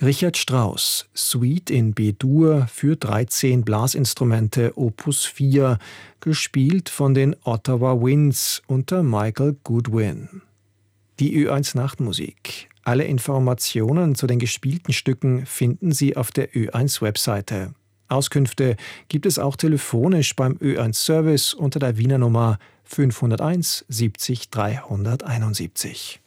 Richard Strauss, Suite in B-Dur für 13 Blasinstrumente Opus 4, gespielt von den Ottawa Winds unter Michael Goodwin. Die Ö1 Nachtmusik. Alle Informationen zu den gespielten Stücken finden Sie auf der Ö1-Webseite. Auskünfte gibt es auch telefonisch beim Ö1-Service unter der Wiener Nummer 501 70 371.